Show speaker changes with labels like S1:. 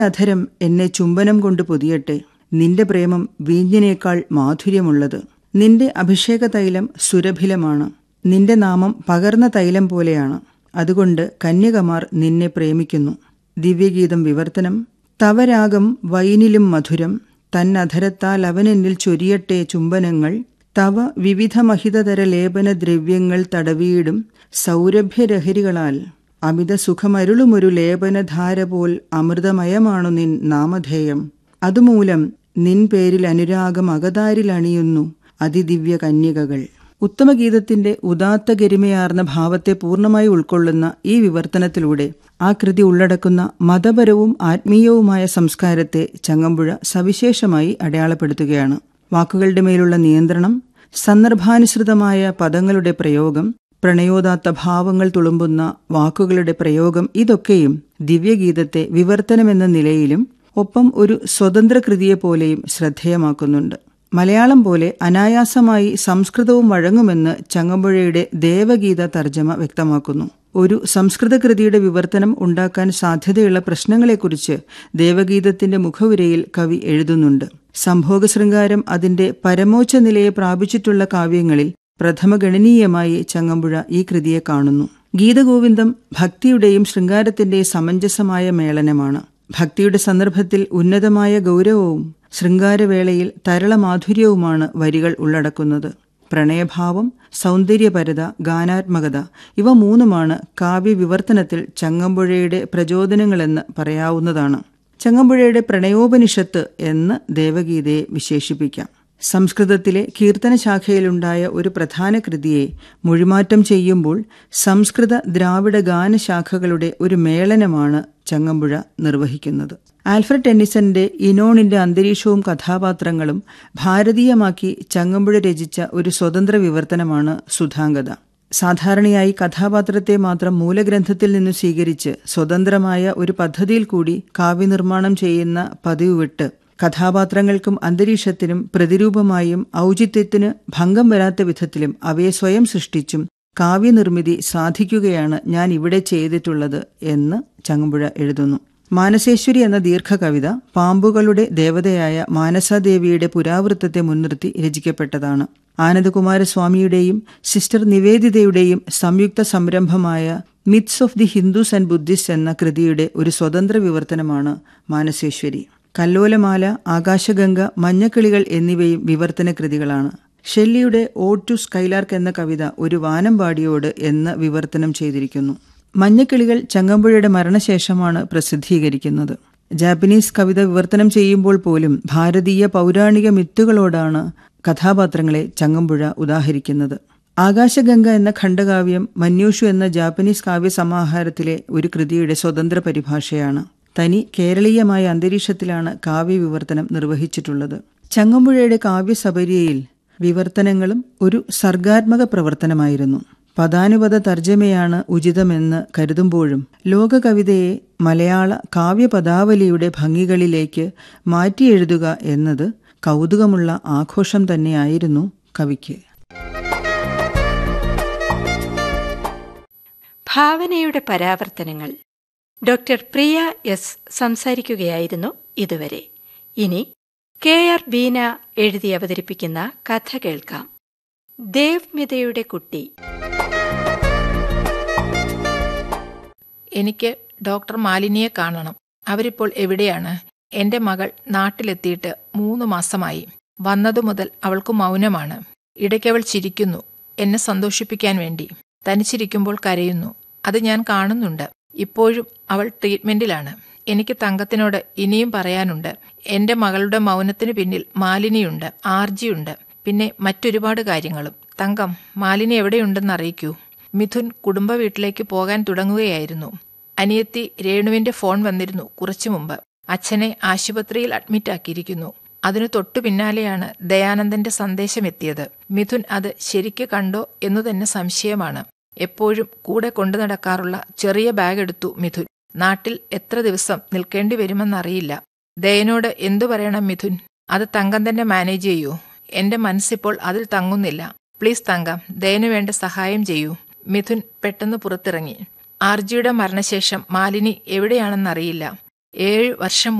S1: അധരം എന്നെ ചുംബനം കൊണ്ട് പൊതിയട്ടെ. നിന്റെ പ്രേമം വീഞ്ഞിനേക്കാൾ മാധുര്യമുള്ളത്. നിന്റെ അഭിഷേക തൈലം സുരഭിലമാണ്. നിന്റെ നാമം പകർന്ന തൈലം പോലെയാണ്. അതുകൊണ്ട് കന്യകമാർ നിന്നെ പ്രേമിക്കുന്നു. ദിവ്യഗീതം വിവർത്തനം. തവരാഗം വൈനിലും മധുരം, തന്നധരത്താൽ അവനെന്നിൽ ചൊരിയട്ടെ ചുംബനങ്ങൾ. തവ വിവിധ മഹിതതര ലേപന ദ്രവ്യങ്ങൾ തടവിയിടും സൗരഭ്യരഹരികളാൽ. അമിത സുഖമരുളുമൊരു ലേപനധാര പോൽ അമൃതമയമാണു നിൻ നാമധേയം. അതുമൂലം നിൻ പേരിൽ അനുരാഗം അകതാരിൽ അണിയുന്നു അതിദിവ്യ കന്യകകൾ. ഉത്തമഗീതത്തിന്റെ ഉദാത്ത ഗരിമയാർന്ന ഭാവത്തെ പൂർണ്ണമായി ഉൾക്കൊള്ളുന്ന ഈ വിവർത്തനത്തിലൂടെ ആ കൃതി ഉള്ളടക്കുന്ന മതപരവും ആത്മീയവുമായ സംസ്കാരത്തെ ചങ്ങമ്പുഴ സവിശേഷമായി അടയാളപ്പെടുത്തുകയാണ്. വാക്കുകളുടെ മേലുള്ള നിയന്ത്രണം, സന്ദർഭാനുസൃതമായ പദങ്ങളുടെ പ്രയോഗം, പ്രണയോദാത്ത ഭാവങ്ങൾ തുളുമ്പുന്ന വാക്കുകളുടെ പ്രയോഗം, ഇതൊക്കെയും ദിവ്യഗീതത്തെ വിവർത്തനമെന്ന നിലയിലും ഒപ്പം ഒരു സ്വതന്ത്ര കൃതിയെപ്പോലെയും ശ്രദ്ധേയമാക്കുന്നുണ്ട്. മലയാളം പോലെ അനായാസമായി സംസ്കൃതവും വഴങ്ങുമെന്ന് ചങ്ങമ്പുഴയുടെ ദേവഗീത തർജ്ജമ വ്യക്തമാക്കുന്നു. ഒരു സംസ്കൃത കൃതിയുടെ വിവർത്തനം ഉണ്ടാക്കാൻ സാധ്യതയുള്ള പ്രശ്നങ്ങളെക്കുറിച്ച് ദേവഗീതത്തിന്റെ മുഖവുരയിൽ കവി എഴുതുന്നുണ്ട്. സംഭോഗശൃംഗാരം അതിന്റെ പരമോച്ച നിലയെ പ്രാപിച്ചിട്ടുള്ള കാവ്യങ്ങളിൽ പ്രഥമഗണനീയമായി ചങ്ങമ്പുഴ ഈ കൃതിയെ കാണുന്നു. ഗീതഗോവിന്ദം ഭക്തിയുടെയും ശൃംഗാരത്തിന്റെയും സമഞ്ജസമായ മേളനമാണ്. ഭക്തിയുടെ സന്ദർഭത്തിൽ ഉന്നതമായ ഗൗരവവും ശൃംഗാരവേളയിൽ തരളമാധുര്യവുമാണ് വരികൾ ഉള്ളടക്കുന്നത്. പ്രണയഭാവം, സൗന്ദര്യപരത, ഗാനാത്മകത ഇവ മൂന്നുമാണ് കാവ്യവിവർത്തനത്തിൽ ചങ്ങമ്പുഴയുടെ പ്രചോദനങ്ങളെന്ന് പറയാവുന്നതാണ്. ചങ്ങമ്പുഴയുടെ പ്രണയോപനിഷത്ത് എന്ന് ദേവഗീതയെ വിശേഷിപ്പിക്കാം. സംസ്കൃതത്തിലെ കീർത്തനശാഖയിലുണ്ടായ ഒരു പ്രധാന കൃതിയെ മൊഴിമാറ്റം ചെയ്യുമ്പോൾ സംസ്കൃത ദ്രാവിഡ ഗാനശാഖകളുടെ ഒരു മേളനമാണ് ചങ്ങമ്പുഴ നിർവഹിക്കുന്നത്. ആൽഫ്രഡ് ടെന്നിസന്റെ ഇനോണിന്റെ അന്തരീക്ഷവും കഥാപാത്രങ്ങളും ഭാരതീയമാക്കി ചങ്ങമ്പുഴ രചിച്ച ഒരു സ്വതന്ത്ര വിവർത്തനമാണ് സുധാംഗത. സാധാരണയായി കഥാപാത്രത്തെ മാത്രം മൂലഗ്രന്ഥത്തിൽ നിന്ന് സ്വീകരിച്ച് സ്വതന്ത്രമായ ഒരു പദ്ധതിയിൽ കൂടി കാവ്യനിർമ്മാണം ചെയ്യുന്ന പതിവ് വിട്ട് കഥാപാത്രങ്ങൾക്കും അന്തരീക്ഷത്തിനും പ്രതിരൂപമായും ഔചിത്യത്തിന് ഭംഗം വരാത്ത വിധത്തിലും അവയെ സ്വയം സൃഷ്ടിച്ചും കാവ്യനിർമ്മിതി സാധിക്കുകയാണ് ഞാൻ ഇവിടെ ചെയ്തിട്ടുള്ളത് എന്ന് ചങ്ങമ്പുഴ എഴുതുന്നു. മാനസേശ്വരി എന്ന ദീർഘകവിത പാമ്പുകളുടെ ദേവതയായ മാനസാദേവിയുടെ പുരാവൃത്തത്തെ മുൻനിർത്തി രചിക്കപ്പെട്ടതാണ്. ആനന്ദകുമാരസ്വാമിയുടെയും സിസ്റ്റർ നിവേദിതയുടെയും സംയുക്ത സംരംഭമായ myths of the Hindus and Buddhist എന്ന കൃതിയുടെ ഒരു സ്വതന്ത്ര വിവർത്തനമാണ് മാനസേശ്വരി. കല്ലോലമാല, ആകാശഗംഗ, മഞ്ഞക്കിളികൾ എന്നിവയും വിവർത്തന കൃതികളാണ്. ഷെല്ലിയുടെ ഓഡ് ടു സ്കൈലാർക്ക് എന്ന കവിത ഒരു വാനമ്പാടിയോട് എന്ന് വിവർത്തനം ചെയ്തിരിക്കുന്നു. മഞ്ഞക്കിളികൾ ചങ്ങമ്പുഴയുടെ മരണശേഷമാണ് പ്രസിദ്ധീകരിക്കുന്നത്. ജാപ്പനീസ് കവിത വിവർത്തനം ചെയ്യുമ്പോൾ പോലും ഭാരതീയ പൗരാണിക മിത്തുകളോടാണ് കഥാപാത്രങ്ങളെ ചങ്ങമ്പുഴ ഉദാഹരിക്കുന്നത്. ആകാശഗംഗ എന്ന ഖണ്ഡകാവ്യം മന്യൂഷു എന്ന ജാപ്പനീസ് കാവ്യസമാഹാരത്തിലെ ഒരു കൃതിയുടെ സ്വതന്ത്ര പരിഭാഷയാണ്. തനി കേരളീയമായ അന്തരീക്ഷത്തിലാണ് കാവ്യവിവർത്തനം നിർവഹിച്ചിട്ടുള്ളത്. ചങ്ങമ്പുഴയുടെ കാവ്യസപര്യയിൽ വിവർത്തനങ്ങളും ഒരു സർഗാത്മക പ്രവർത്തനമായിരുന്നു. പദാനുപത തർജ്ജമയാണ് ഉചിതമെന്ന് കരുതുമ്പോഴും ലോകകവിതയെ മലയാള കാവ്യപദാവലിയുടെ ഭംഗികളിലേക്ക് മാറ്റിയെഴുതുക എന്നത് കൗതുകമുള്ള ആഘോഷം തന്നെയായിരുന്നു കവിക്ക്.
S2: ഭാവനയുടെ പരാവർത്തനങ്ങൾ. ഡോക്ടർ പ്രിയ എസ് സംസാരിക്കുകയായിരുന്നു ഇതുവരെ. ഇനി KR ബീന എഴുതി അവതരിപ്പിക്കുന്ന കഥ കേൾക്കാം. ദേവ്മിതയുടെ കുട്ടി.
S3: എനിക്ക് ഡോക്ടർ മാലിനിയെ കാണണം. അവരിപ്പോൾ എവിടെയാണ്? എന്റെ മകൾ നാട്ടിലെത്തിയിട്ട് 3 മാസമായി. വന്നതു മുതൽ അവൾക്ക് മൗനമാണ്. ഇടയ്ക്കവൾ ചിരിക്കുന്നു, എന്നെ സന്തോഷിപ്പിക്കാൻ വേണ്ടി. തനിച്ചിരിക്കുമ്പോൾ കരയുന്നു. അത് ഞാൻ കാണുന്നുണ്ട്. ഇപ്പോഴും അവൾ ട്രീറ്റ്മെന്റിലാണ്. എനിക്ക് തങ്കത്തിനോട് ഇനിയും പറയാനുണ്ട്. എന്റെ മകളുടെ മൗനത്തിന് പിന്നിൽ മാലിനിയുണ്ട്, ആർജിയുണ്ട്, പിന്നെ മറ്റൊരുപാട് കാര്യങ്ങളും. തങ്കം, മാലിനി എവിടെയുണ്ടെന്ന് അറിയിക്കൂ. മിഥുൻ കുടുംബ വീട്ടിലേക്ക് പോകാൻ തുടങ്ങുകയായിരുന്നു. അനിയത്തി രേണുവിന്റെ ഫോൺ വന്നിരുന്നു കുറച്ചു മുമ്പ്. അച്ഛനെ ആശുപത്രിയിൽ അഡ്മിറ്റാക്കിയിരിക്കുന്നു. അതിനു തൊട്ടു പിന്നാലെയാണ് ദയാനന്ദന്റെ സന്ദേശം എത്തിയത്. മിഥുൻ അത് ശരിക്ക് കണ്ടോ എന്നു തന്നെ സംശയമാണ്. എപ്പോഴും കൂടെ കൊണ്ടു നടക്കാറുള്ള ചെറിയ ബാഗ് എടുത്തു മിഥുൻ. നാട്ടിൽ എത്ര ദിവസം നിൽക്കേണ്ടി വരുമെന്നറിയില്ല. ദയനോട് എന്തു പറയണം മിഥുൻ? അത് തങ്കം തന്നെ മാനേജ് ചെയ്യൂ. എന്റെ മനസ്സിപ്പോൾ അതിൽ തങ്ങുന്നില്ല. പ്ലീസ് തങ്കം, ദയനു വേണ്ട സഹായം ചെയ്യൂ. മിഥുൻ പെട്ടെന്ന് പുറത്തിറങ്ങി. ആർജിയുടെ മരണശേഷം മാലിനി എവിടെയാണെന്നറിയില്ല. 7 വർഷം